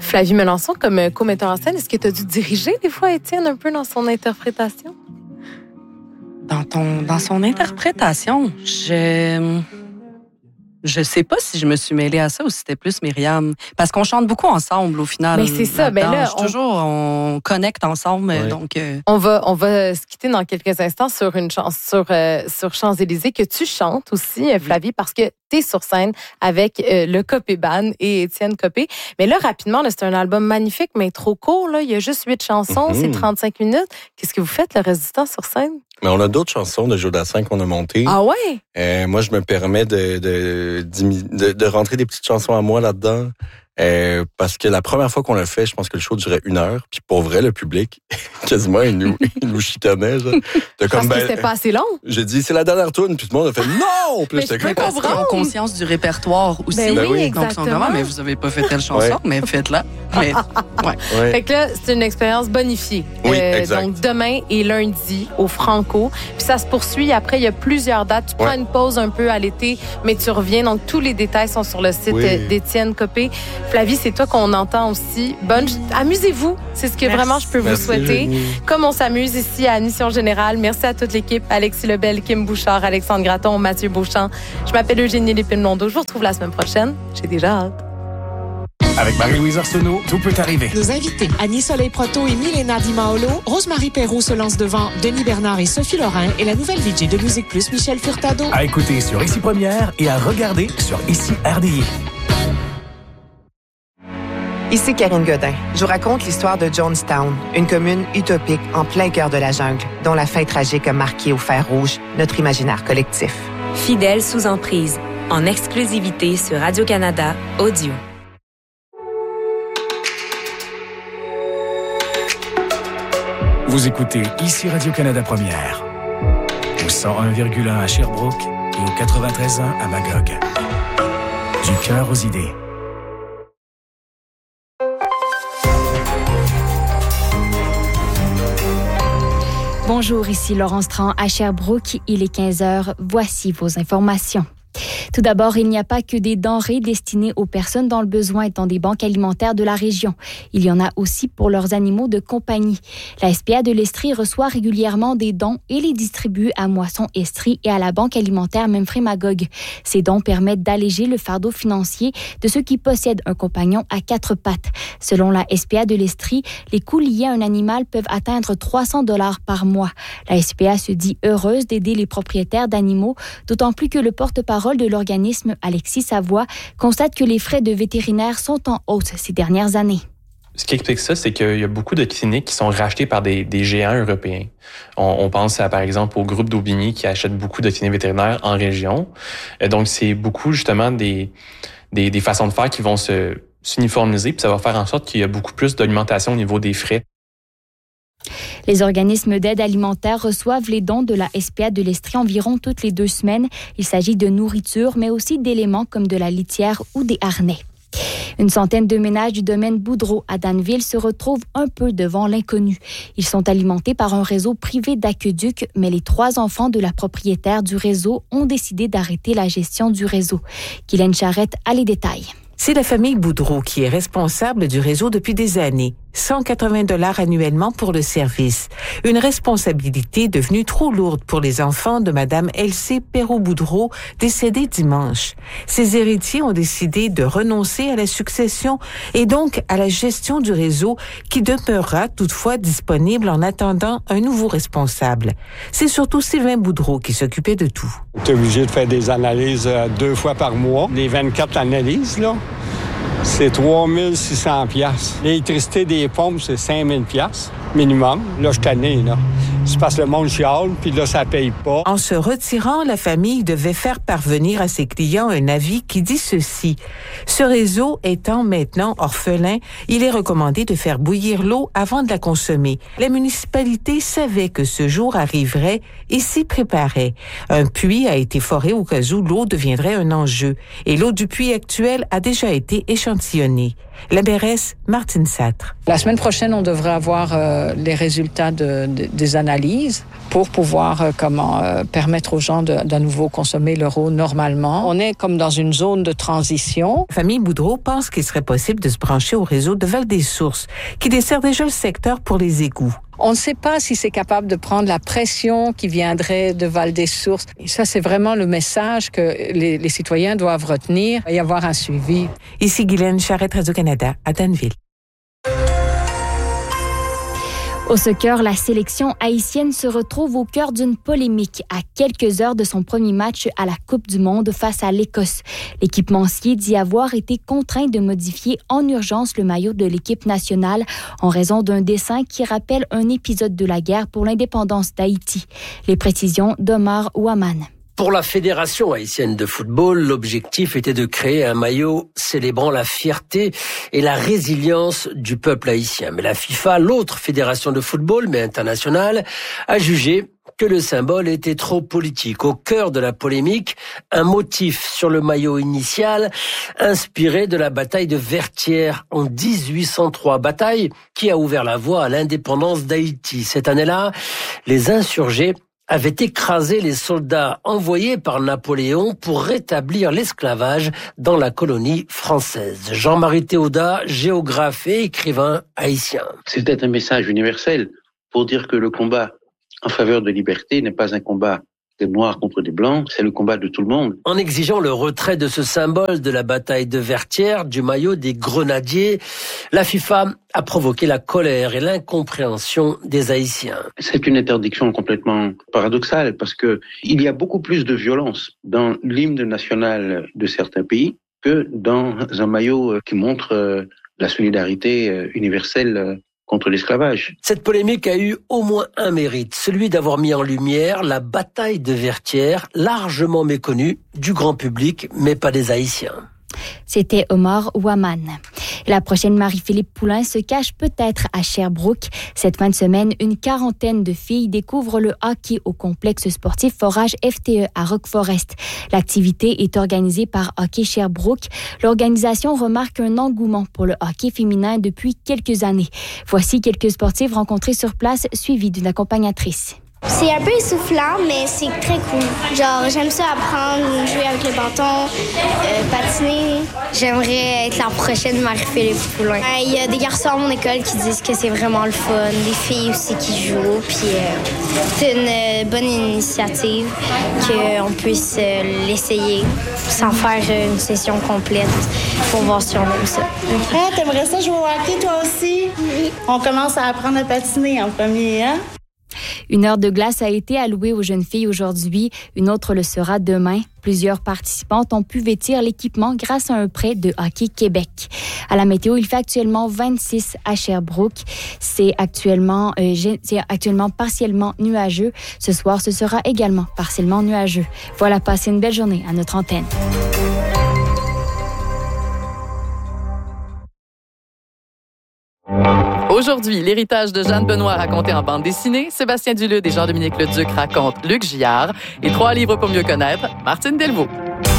Flavie Melançon, comme co-metteur en scène, est-ce que tu as dû diriger des fois Étienne un peu dans son interprétation? Dans son interprétation, je sais pas si je me suis mêlée à ça ou si c'était plus Myriam. Parce qu'on chante beaucoup ensemble, au final. Mais c'est ça. Ben là, on connecte ensemble. Ouais. Donc, on va se quitter dans quelques instants sur une chanson sur Champs-Élysées que tu chantes aussi, Flavie, parce que tu es sur scène avec le Copé Band et Étienne Copé. Mais là, rapidement, c'est un album magnifique, mais trop court. Là. Il y a juste 8 chansons, c'est 35 minutes. Qu'est-ce que vous faites le reste du temps sur scène? Mais on a d'autres chansons de Jodassin qu'on a montées. Ah ouais? Moi, je me permets de rentrer des petites chansons à moi là-dedans. Parce que la première fois qu'on l'a fait, je pense que le show durait 1 heure. Puis pour vrai, le public, quasiment, il nous chicanait. Parce que c'était pas assez long. J'ai dit, c'est la dernière tourne. Puis tout le monde a fait non! Puis j'étais comme, parce qu'ils ont conscience du répertoire aussi. Ben oui, donc, ils sont comme, mais vous avez pas fait telle chanson, mais faites-la. Mais, ouais. Fait que là, c'est une expérience bonifiée. Oui, exact. Donc, demain et lundi au Franco. Puis ça se poursuit. Après, il y a plusieurs dates. Tu prends une pause un peu à l'été, mais tu reviens. Donc, tous les détails sont sur le site d'Étienne Copé. Flavie, c'est toi qu'on entend aussi. Amusez-vous. C'est ce que vraiment je peux vous souhaiter. Jenny. Comme on s'amuse ici à Admission Générale. Merci à toute l'équipe. Alexis Lebel, Kim Bouchard, Alexandre Gratton, Mathieu Beauchamp. Je m'appelle Eugénie Lépine-Londo. Je vous retrouve la semaine prochaine. J'ai déjà hâte. Avec Marie-Louise Arsenault, tout peut arriver. Nos invités, Annie Soleil-Proto et Milena Di Maolo, Rosemary Perrault se lance devant Denis Bernard et Sophie Lorrain et la nouvelle VJ de Musique Plus, Michel Furtado. À écouter sur Ici Première et à regarder sur Ici RDI. Ici Karine Godin. Je vous raconte l'histoire de Jonestown, une commune utopique en plein cœur de la jungle, dont la fin tragique a marqué au fer rouge notre imaginaire collectif. Fidèle sous emprise, en exclusivité sur Radio-Canada Audio. Vous écoutez Ici Radio-Canada Première, au 101,1 à Sherbrooke et au 93.1 à Magog. Du cœur aux idées. Bonjour, ici Laurence Tran à Sherbrooke. Il est 15h. Voici vos informations. Tout d'abord, il n'y a pas que des denrées destinées aux personnes dans le besoin dans des banques alimentaires de la région. Il y en a aussi pour leurs animaux de compagnie. La SPA de l'Estrie reçoit régulièrement des dons et les distribue à Moisson Estrie et à la banque alimentaire Memphrey-Magog. Ces dons permettent d'alléger le fardeau financier de ceux qui possèdent un compagnon à 4 pattes. Selon la SPA de l'Estrie, les coûts liés à un animal peuvent atteindre 300 $ par mois. La SPA se dit heureuse d'aider les propriétaires d'animaux, d'autant plus que le porte-parole de l'organisme, Alexis Savoie, constate que les frais de vétérinaire sont en hausse ces dernières années. Ce qui explique ça, c'est qu'il y a beaucoup de cliniques qui sont rachetées par des géants européens. On pense par exemple au groupe d'Aubigny qui achète beaucoup de cliniques vétérinaires en région. Donc, c'est beaucoup justement des façons de faire qui vont s'uniformiser, puis ça va faire en sorte qu'il y a beaucoup plus d'augmentation au niveau des frais. Les organismes d'aide alimentaire reçoivent les dons de la SPA de l'Estrie environ toutes les 2 semaines. Il s'agit de nourriture, mais aussi d'éléments comme de la litière ou des harnais. Une centaine de ménages du domaine Boudreau à Danville se retrouvent un peu devant l'inconnu. Ils sont alimentés par un réseau privé d'aqueduc, mais les 3 enfants de la propriétaire du réseau ont décidé d'arrêter la gestion du réseau. Guylaine Charrette a les détails. C'est la famille Boudreau qui est responsable du réseau depuis des années. 180 $ annuellement pour le service. Une responsabilité devenue trop lourde pour les enfants de Madame Elsie Perrault-Boudreau, décédée dimanche. Ses héritiers ont décidé de renoncer à la succession et donc à la gestion du réseau qui demeurera toutefois disponible en attendant un nouveau responsable. C'est surtout Sylvain Boudreau qui s'occupait de tout. Tu es obligé de faire des analyses 2 fois par mois. Les 24 analyses, là, c'est 3 600 $. L'électricité des pompes, c'est 5 000 $ minimum. Là, je tanné, là. C'est parce que le monde chiale, puis là, ça paye pas. En se retirant, la famille devait faire parvenir à ses clients un avis qui dit ceci. Ce réseau étant maintenant orphelin, il est recommandé de faire bouillir l'eau avant de la consommer. La municipalité savait que ce jour arriverait et s'y préparait. Un puits a été foré au cas où l'eau deviendrait un enjeu. Et l'eau du puits actuel a déjà été échantillonnée. La mairesse Martine Satre. La semaine prochaine, on devrait avoir les résultats des analyses analyses pour pouvoir permettre aux gens d'à nouveau consommer l'euro normalement. On est comme dans une zone de transition. La famille Boudreau pense qu'il serait possible de se brancher au réseau de Val-des-Sources, qui dessert déjà le secteur pour les égouts. On ne sait pas si c'est capable de prendre la pression qui viendrait de Val-des-Sources. Et ça, c'est vraiment le message que les citoyens doivent retenir et avoir un suivi. Ici Guylaine Charrette, Radio-Canada, à Danville. Au soccer, la sélection haïtienne se retrouve au cœur d'une polémique à quelques heures de son premier match à la Coupe du Monde face à l'Écosse. L'équipementier dit avoir été contraint de modifier en urgence le maillot de l'équipe nationale en raison d'un dessin qui rappelle un épisode de la guerre pour l'indépendance d'Haïti. Les précisions d'Omar Ouaman. Pour la Fédération haïtienne de football, l'objectif était de créer un maillot célébrant la fierté et la résilience du peuple haïtien. Mais la FIFA, l'autre fédération de football, mais internationale, a jugé que le symbole était trop politique. Au cœur de la polémique, un motif sur le maillot initial inspiré de la bataille de Vertières en 1803, bataille qui a ouvert la voie à l'indépendance d'Haïti. Cette année-là, les insurgés avaient écrasé les soldats envoyés par Napoléon pour rétablir l'esclavage dans la colonie française. Jean-Marie Théodat, géographe et écrivain haïtien. C'était un message universel pour dire que le combat en faveur de liberté n'est pas un combat des Noirs contre des Blancs, c'est le combat de tout le monde. En exigeant le retrait de ce symbole de la bataille de Vertières, du maillot des grenadiers, la FIFA a provoqué la colère et l'incompréhension des Haïtiens. C'est une interdiction complètement paradoxale parce que il y a beaucoup plus de violence dans l'hymne national de certains pays que dans un maillot qui montre la solidarité universelle contre l'esclavage. Cette polémique a eu au moins un mérite, celui d'avoir mis en lumière la bataille de Vertières, largement méconnue du grand public, mais pas des Haïtiens. C'était Omar Ouaman. La prochaine Marie-Philippe Poulain se cache peut-être à Sherbrooke. Cette fin de semaine, une quarantaine de filles découvrent le hockey au complexe sportif Forage FTE à Rock Forest. L'activité est organisée par Hockey Sherbrooke. L'organisation remarque un engouement pour le hockey féminin depuis quelques années. Voici quelques sportifs rencontrés sur place, suivis d'une accompagnatrice. C'est un peu essoufflant, mais c'est très cool. Genre, j'aime ça apprendre, jouer avec les bâtons, patiner. J'aimerais être la prochaine Marie-Philippe Poulain. Il y a des garçons à mon école qui disent que c'est vraiment le fun, des filles aussi qui jouent, puis c'est une bonne initiative qu'on puisse l'essayer sans faire une session complète pour voir si on aime ça. Ah, t'aimerais ça jouer au hockey toi aussi? Oui. On commence à apprendre à patiner en premier, hein? Une heure de glace a été allouée aux jeunes filles aujourd'hui. Une autre le sera demain. Plusieurs participantes ont pu vêtir l'équipement grâce à un prêt de Hockey Québec. À la météo, il fait actuellement 26 à Sherbrooke. C'est actuellement partiellement nuageux. Ce soir, ce sera également partiellement nuageux. Voilà, passez une belle journée à notre antenne. Aujourd'hui, l'héritage de Jeanne Benoît raconté en bande dessinée, Sébastien Dulude et Jean-Dominique Leduc racontent Luc Gillard et 3 livres pour mieux connaître, Martine Delvaux.